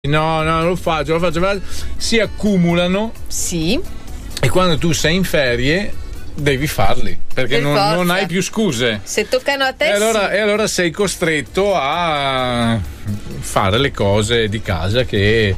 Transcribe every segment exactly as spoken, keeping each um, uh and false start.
No, no, lo faccio, lo faccio, lo faccio. Si accumulano. Sì. E quando tu sei in ferie devi farli, perché non, non hai più scuse. Se toccano a te. E allora, sì. e allora sei costretto a fare le cose di casa che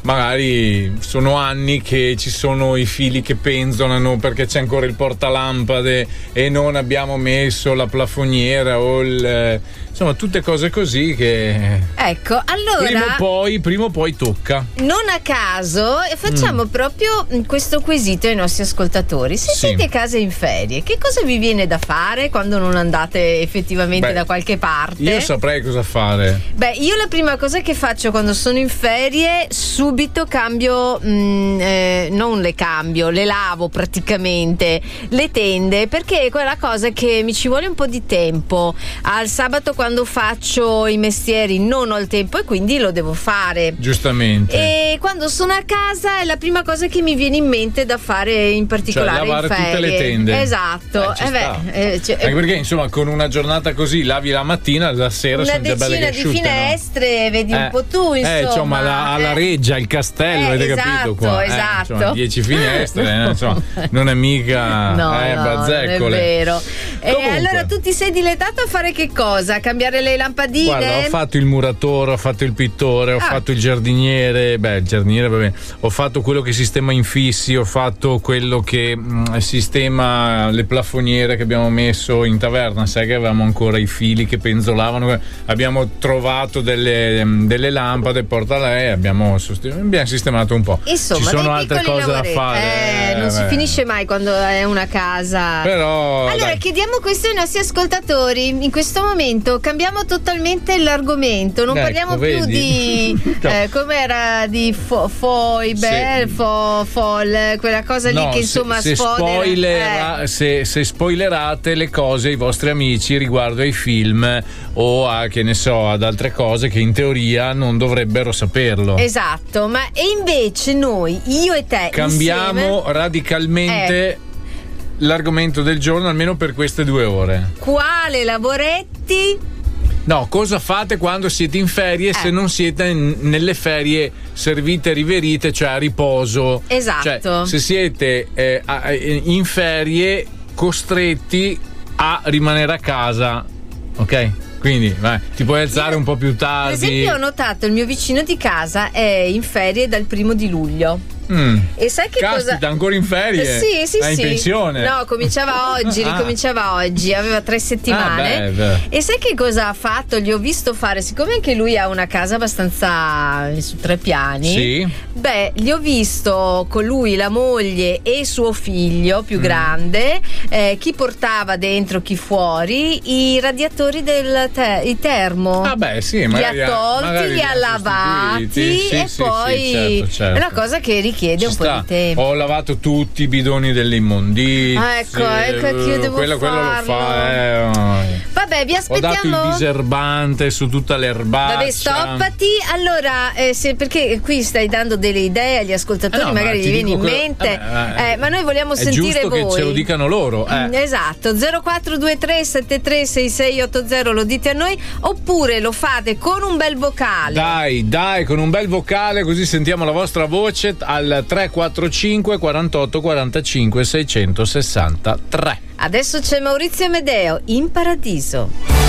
magari sono anni che ci sono i fili che penzolano perché c'è ancora il portalampade e non abbiamo messo la plafoniera o il, insomma tutte cose così che ecco, allora prima o poi, prima o poi tocca. Non a caso facciamo mm. proprio questo quesito ai nostri ascoltatori. Se sì. siete a casa in ferie, che cosa vi viene da fare quando non andate effettivamente Beh, da qualche parte? Io saprei cosa fare. Beh, io la prima cosa che faccio quando sono in ferie, subito cambio, mh, eh, non le cambio, le lavo praticamente, le tende, perché è quella cosa che mi ci vuole un po' di tempo. Al sabato quando faccio i mestieri non ho il tempo e quindi lo devo fare. Giustamente. E quando sono a casa è la prima cosa che mi viene in mente da fare, in particolare cioè, lavare in ferie. Tutte le tende. Esatto. Eh, eh beh, eh, cioè, anche perché insomma con una giornata così lavi la mattina, la sera sono già belle che asciutte. Una decina di finestre, no? Vedi eh, un po' tu, insomma. Eh, insomma, la, alla reggia, il castello, eh, avete esatto, capito qua? Esatto. Eh, insomma, dieci finestre, eh, insomma, non è mica no, eh, no, bazzeccole. Non è vero. E allora tu ti sei dilettato a fare che cosa? Cambiare le lampadine? Guarda, ho fatto il muratore, ho fatto il pittore, ho ah. fatto il giardiniere, beh, il giardiniere va bene. Ho fatto quello che sistema infissi, ho fatto quello che mh, sistema le plafoniere che abbiamo messo in taverna, sai che avevamo ancora i fili che penzolavano, abbiamo trovato delle, delle lampade, porta lei, abbiamo, abbiamo sistemato un po'. Insomma, ci sono altre cose lavoretti. da fare. Eh, non eh, si beh. finisce mai quando è una casa. Però allora dai. chiediamo questo ai nostri ascoltatori. In questo momento cambiamo totalmente l'argomento, non ecco, parliamo vedi? più di eh, com'era di fo, foibe, sì. fo, fol, quella cosa no, lì che insomma se, se, spoiler, eh. se, se spoilerate le cose ai vostri amici riguardo ai film o a, che ne so, ad altre cose che in teoria non dovrebbero saperlo. Esatto, ma e invece noi, io e te cambiamo insieme, radicalmente eh. l'argomento del giorno, almeno per queste due ore. Quale lavoretti? No, cosa fate quando siete in ferie eh. se non siete in, nelle ferie servite e riverite, cioè a riposo? Esatto. Cioè, se siete eh, in ferie costretti a rimanere a casa, ok? Quindi vai, ti puoi alzare un po' più tardi. Per esempio ho notato il mio vicino di casa è in ferie dal primo di luglio. Mm. E sai che Caspita, cosa? ancora in ferie? Sì, sì, è in sì. pensione? No, cominciava oggi, ah. ricominciava oggi, aveva tre settimane. Ah, beh, beh. E sai che cosa ha fatto? Gli ho visto fare, siccome anche lui ha una casa abbastanza su tre piani. Sì. Beh, gli ho visto con lui, la moglie e suo figlio più mm. grande, eh, chi portava dentro, chi fuori, i radiatori del te- i termo. Ah, beh, sì, magari li ha tolti, magari li ha lavati sì, e sì, poi sì, certo, certo. è una cosa che richiede Ci un sta. po' di tempo. Ho lavato tutti i bidoni delle immondizie. Ah, ecco, ecco che io devo quello, quello lo farlo. fa. Eh. Vabbè, vi aspettiamo. Ho dato il diserbante su tutta l'erbaccia. Vabbè, stoppati. Allora, eh, se, perché qui stai dando delle idee agli ascoltatori, eh no, magari gli viene in quello, mente. Eh, eh, ma noi vogliamo è sentire giusto voi. Che ce lo dicano loro. Eh. Esatto, zero quattro due tre sette tre sei sei otto zero, lo dite a noi, oppure lo fate con un bel vocale. Dai, dai, con un bel vocale, così sentiamo la vostra voce al tre quattro cinque quarantotto quarantacinque seicentosessantatré. Adesso c'è Maurizio Amedeo, In Paradiso.